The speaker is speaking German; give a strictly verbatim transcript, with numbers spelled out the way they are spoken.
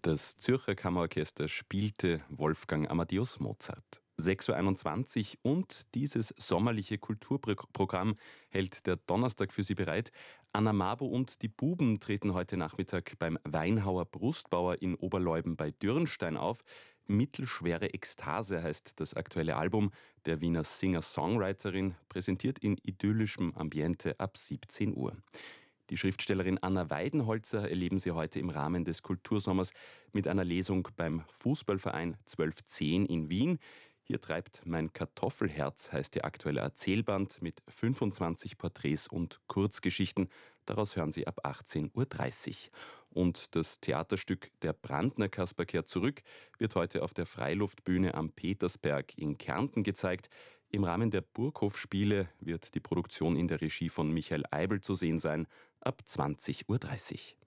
Das Zürcher Kammerorchester spielte Wolfgang Amadeus Mozart. sechs Uhr einundzwanzig und dieses sommerliche Kulturprogramm hält der Donnerstag für Sie bereit. Anna Mabo und die Buben treten heute Nachmittag beim Weinhauer Brustbauer in Oberleuben bei Dürnstein auf. Mittelschwere Ekstase heißt das aktuelle Album der Wiener Singer-Songwriterin, präsentiert in idyllischem Ambiente ab siebzehn Uhr. Die Schriftstellerin Anna Weidenholzer erleben Sie heute im Rahmen des Kultursommers mit einer Lesung beim Fußballverein zwölf zehn in Wien. Hier treibt Mein Kartoffelherz heißt Ihr aktueller Erzählband mit fünfundzwanzig Porträts und Kurzgeschichten. Daraus hören Sie ab achtzehn Uhr dreißig. Und das Theaterstück Der Brandner Kasper kehrt zurück wird heute auf der Freiluftbühne am Petersberg in Kärnten gezeigt. Im Rahmen der Burghof-Spiele wird die Produktion in der Regie von Michael Eibl zu sehen sein, ab zwanzig Uhr dreißig.